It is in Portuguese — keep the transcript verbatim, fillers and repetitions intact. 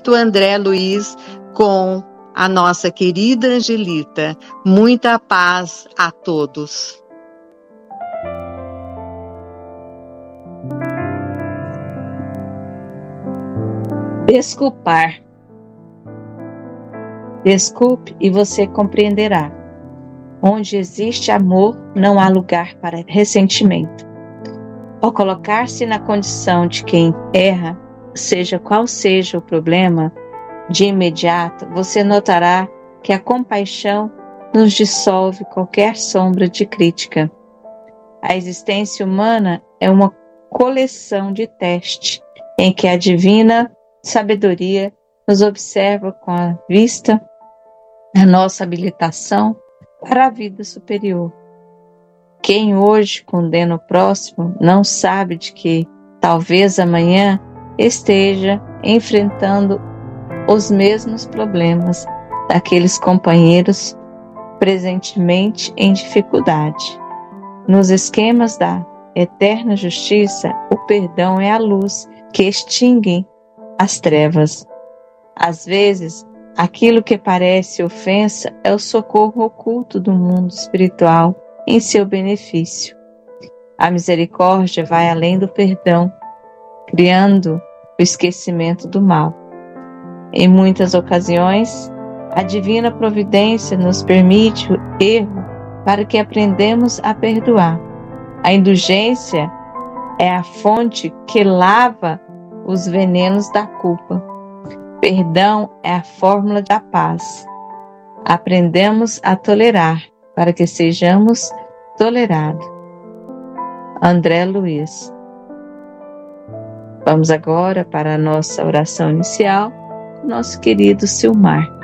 do André Luiz com a nossa querida Angelita. Muita paz a todos. Desculpar. Desculpe e você compreenderá. Onde existe amor, não há lugar para ressentimento. Ao colocar-se na condição de quem erra, seja qual seja o problema, de imediato você notará que a compaixão nos dissolve qualquer sombra de crítica. A existência humana é uma coleção de testes em que a divina sabedoria nos observa com a vista a nossa habilitação para a vida superior. Quem hoje condena o próximo não sabe de que, talvez amanhã, esteja enfrentando os mesmos problemas daqueles companheiros presentemente em dificuldade. Nos esquemas da eterna justiça, o perdão é a luz que extingue as trevas. Às vezes, aquilo que parece ofensa é o socorro oculto do mundo espiritual em seu benefício. A misericórdia vai além do perdão, criando o esquecimento do mal. Em muitas ocasiões, a divina providência nos permite o erro para que aprendamos a perdoar. A indulgência é a fonte que lava os venenos da culpa. Perdão é a fórmula da paz. Aprendemos a tolerar para que sejamos tolerados. André Luiz. Vamos agora para a nossa oração inicial, nosso querido Silmar.